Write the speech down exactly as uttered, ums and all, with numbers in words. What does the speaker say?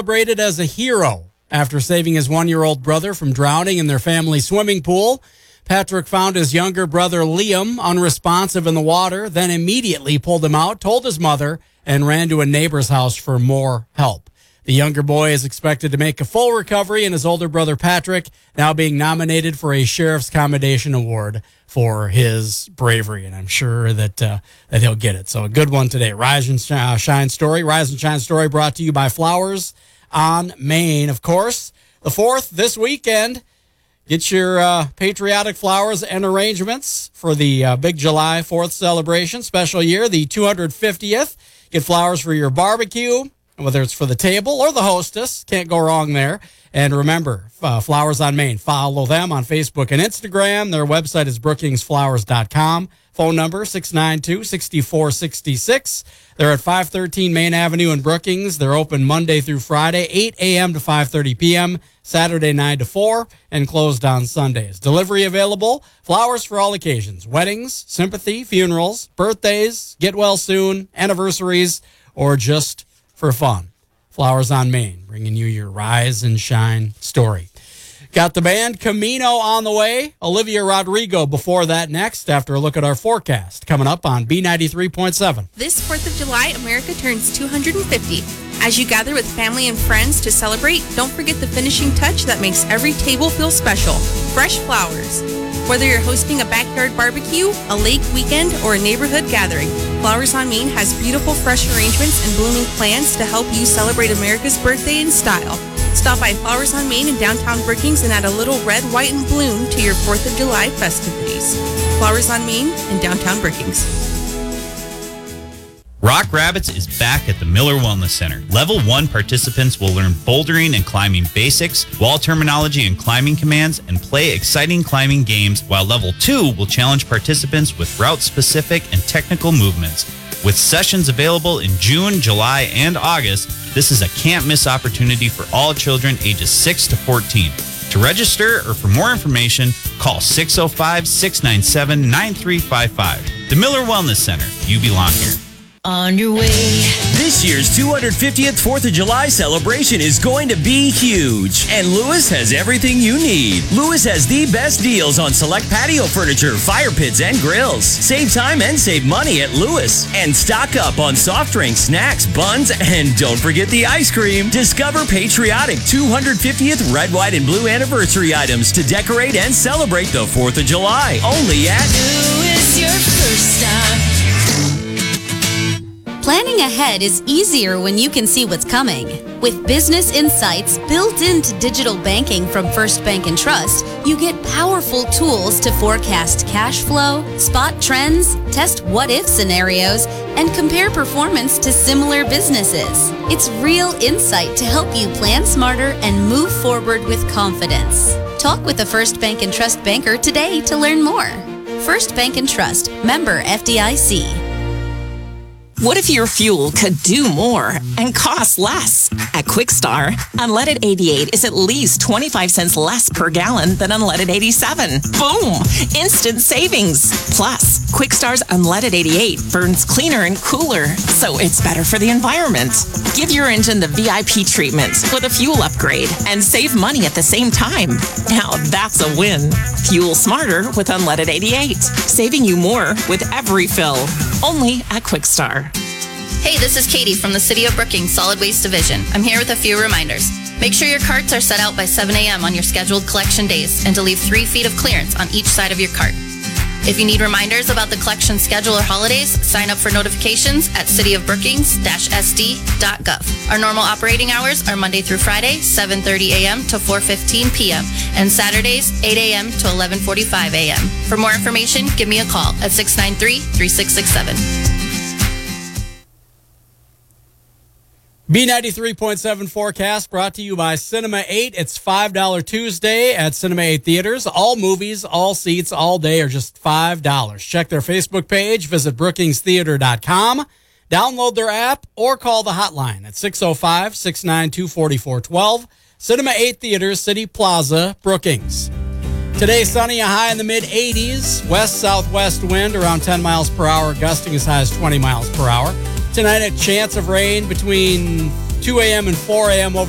celebrated as a hero after saving his one-year-old brother from drowning in their family swimming pool. Patrick found his younger brother Liam unresponsive in the water, then immediately pulled him out, told his mother, and ran to a neighbor's house for more help. The younger boy is expected to make a full recovery, and his older brother Patrick now being nominated for a Sheriff's Commendation Award for his bravery, and I'm sure that uh, that he'll get it. So a good one today. Rise and Shine Story. Rise and Shine Story brought to you by Flowers on Main, of course. The fourth this weekend. Get your uh, patriotic flowers and arrangements for the uh, big July fourth celebration. Special year, the two hundred fiftieth. Get flowers for your barbecue, whether it's for the table or the hostess. Can't go wrong there. And remember, uh, Flowers on Main. Follow them on Facebook and Instagram. Their website is brookings flowers dot com. Phone number six nine two, six four six six. They're at five thirteen Main Avenue in Brookings. They're open Monday through Friday, eight a.m. to five thirty p.m., Saturday nine to four, and closed on Sundays. Delivery available. Flowers for all occasions. Weddings, sympathy, funerals, birthdays, get well soon, anniversaries, or just for fun. Flowers on Main, bringing you your Rise and Shine story. Got the band Camino on the way. Olivia Rodrigo before that next, after a look at our forecast, coming up on B ninety-three point seven. This fourth of July, America turns two hundred fifty. As you gather with family and friends to celebrate, don't forget the finishing touch that makes every table feel special. Fresh flowers. Whether you're hosting a backyard barbecue, a lake weekend, or a neighborhood gathering, Flowers on Main has beautiful fresh arrangements and blooming plants to help you celebrate America's birthday in style. Stop by Flowers on Main in downtown Brookings and add a little red, white, and bloom to your fourth of July festivities. Flowers on Main in downtown Brookings. Rock Rabbits is back at the Miller Wellness Center. Level one participants will learn bouldering and climbing basics, wall terminology and climbing commands, and play exciting climbing games, while Level two will challenge participants with route-specific and technical movements. With sessions available in June, July, and August, this is a can't-miss opportunity for all children ages six to fourteen. To register or for more information, call six oh five, six nine seven, nine three five five. The Miller Wellness Center. You belong here. On your way. This year's two hundred fiftieth fourth of July celebration is going to be huge, and Lewis has everything you need. Lewis has the best deals on select patio furniture, fire pits, and grills. Save time and save money at Lewis. And stock up on soft drinks, snacks, buns, and don't forget the ice cream. Discover patriotic two hundred fiftieth red, white, and blue anniversary items to decorate and celebrate the fourth of July. Only at Lewis, your first stop. Planning ahead is easier when you can see what's coming. With business insights built into digital banking from First Bank and Trust, you get powerful tools to forecast cash flow, spot trends, test what-if scenarios, and compare performance to similar businesses. It's real insight to help you plan smarter and move forward with confidence. Talk with a First Bank and Trust banker today to learn more. First Bank and Trust, member F D I C. What if your fuel could do more and cost less? At Quickstar, unleaded eighty-eight is at least twenty-five cents less per gallon than unleaded eighty-seven. Boom! Instant savings. Plus, Quickstar's unleaded eighty-eight burns cleaner and cooler, so it's better for the environment. Give your engine the V I P treatment with a fuel upgrade and save money at the same time. Now that's a win. Fuel smarter with unleaded eighty-eight, saving you more with every fill. Only at Quickstar. Hey, this is Katie from the City of Brookings Solid Waste Division. I'm here with a few reminders. Make sure your carts are set out by seven a.m. on your scheduled collection days and to leave three feet of clearance on each side of your cart. If you need reminders about the collection schedule or holidays, sign up for notifications at city of brookings dash s d dot gov. Our normal operating hours are Monday through Friday, seven thirty a.m. to four fifteen p.m. and Saturdays, eight a.m. to eleven forty-five a.m. For more information, give me a call at six nine three, three six six seven. B ninety-three point seven forecast brought to you by Cinema eight. It's five dollars Tuesday at Cinema eight Theaters. All movies, all seats, all day are just five dollars. Check their Facebook page, visit brookings theater dot com, download their app, or call the hotline at six oh five, six nine two, four four one two. Cinema eight Theaters, City Plaza, Brookings. Today, sunny, a high in the mid eighties. West-southwest wind around ten miles per hour, gusting as high as twenty miles per hour. Tonight, a chance of rain between two a.m. and four a.m. over